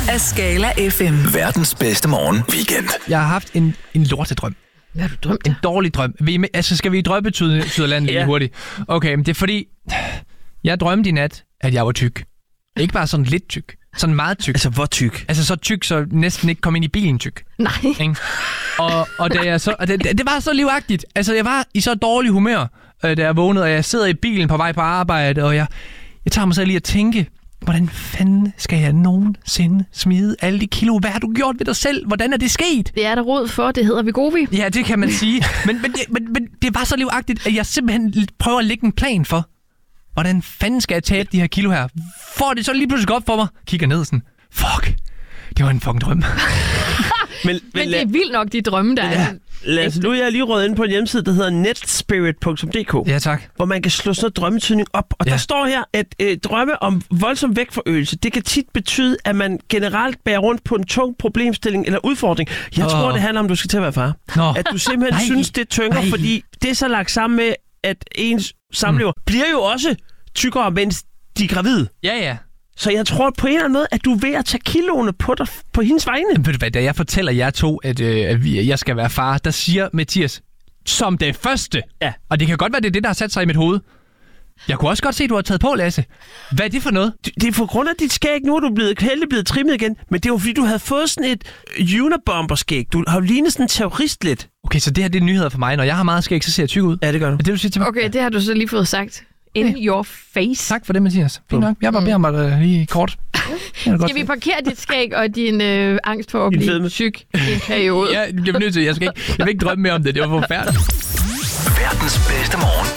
af Skala FM. Verdens bedste morgen weekend. Jeg har haft en lortedrøm. Hvad har du drømt? En dårlig drøm. Skal vi i drømmetyderlandet lige hurtigt? Okay, men det er fordi, jeg drømte i nat, at jeg var tyk. Ikke bare sådan lidt tyk. Sådan meget tyk. Altså, hvor tyk? Altså så tyk, så næsten ikke kom ind i bilen tyk. Nej. Ikke? Og da jeg så, og det var så livagtigt. Altså, jeg var i så dårlig humør, da jeg vågnede, og jeg sidder i bilen på vej på arbejde, og jeg tager mig selv lige at tænke, hvordan fanden skal jeg nogensinde smide alle de kilo? Hvad har du gjort ved dig selv? Hvordan er det sket? Det er der råd for, det hedder Wegovy. Ja, det kan man sige. Men det var så livagtigt, at jeg simpelthen prøver at lægge en plan for, hvordan fanden skal jeg tabe de her kilo her? Får det så lige pludselig op for mig? Kigger ned sådan, fuck, det var en fucking drøm. Men det er vildt nok, de drømme, der er. Lasse, nu er jeg lige røget ind på en hjemmeside, der hedder netspirit.dk. Ja, tak. Hvor man kan slå sådan noget drømmetydning op. Og der står her, at drømme om voldsom vægtforøgelse, det kan tit betyde, at man generelt bærer rundt på en tung problemstilling eller udfordring. Jeg tror, det handler om, at du skal til at være far. At du simpelthen synes, det tynger, fordi det er så lagt sammen med, at ens samlever bliver jo også tykkere, mens de er gravide. Ja. Så jeg tror på en eller anden måde, at du er ved at tage kiloene på dig på hendes vegne. Ved du hvad, da jeg fortæller jer to, at jeg skal være far, der siger Mathias, som det første. Ja. Og det kan godt være, det er det, der har sat sig i mit hoved. Jeg kunne også godt se, at du har taget på, Lasse. Hvad er det for noget? Det er på grund af dit skæg. Nu er du blevet trimmet igen. Men det er jo fordi, du havde fået sådan et Unabomber-skæg. Du har jo lignet sådan en terrorist lidt. Okay, så det her det er nyheder for mig. Når jeg har meget skæg, så ser jeg tyk ud. Ja, det gør du. Er det, du siger til mig? Okay, det har du så lige fået sagt. In your face. Tak for det, Mathias. Fint nok. Jeg bare beder mig lige kort. Skal vi parkere dit skæg og din angst for at blive syg i en periode? Ja, jeg bliver nødt til. Jeg vil ikke drømme mere om det. Det var forfærdeligt. Verdens bedste morgen